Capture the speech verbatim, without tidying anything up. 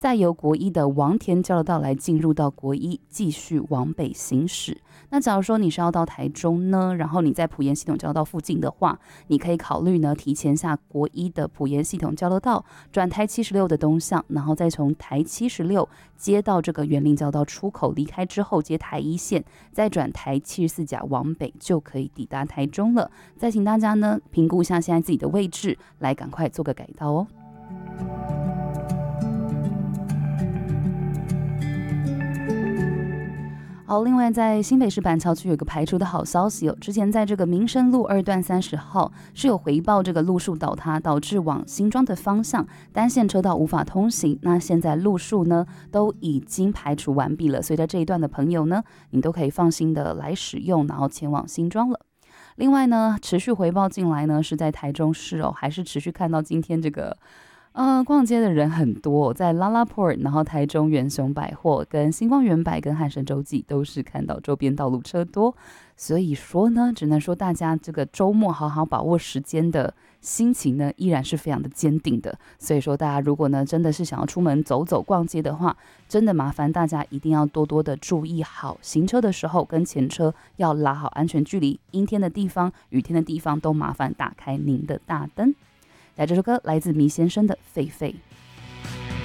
再由国一的王田交流道来进入到国一，继续往北行驶。那假如说你是要到台中呢，然后你在埔盐系统交流道附近的话，你可以考虑呢提前下国一的埔盐系统交流道，转台七十六的东向，然后再从台七十六接到这个园林交流道出口离开之后，接台一线，再转台七十四甲往北，就可以抵达台中了。再请大家呢评估一下现在自己的位置，来赶快做个改道哦。好，另外在新北市板桥区有个排除的好消息哦，之前在这个民生路二段三十号是有回报这个路树倒塌，导致往新庄的方向单线车道无法通行。那现在路树呢都已经排除完毕了，所以在这一段的朋友呢，你都可以放心的来使用，然后前往新庄了。另外呢，持续回报进来呢是在台中市哦，还是持续看到今天这个。呃，逛街的人很多，在拉拉 Port， 然后台中元雄百货、跟星光源百、跟汉神洲际都是看到周边道路车多，所以说呢，只能说大家这个周末好好把握时间的心情呢，依然是非常的坚定的。所以说，大家如果呢真的是想要出门走走逛街的话，真的麻烦大家一定要多多的注意好行车的时候跟前车要拉好安全距离，阴天的地方、雨天的地方都麻烦打开您的大灯。来，这首歌来自迷先生的《狒狒》。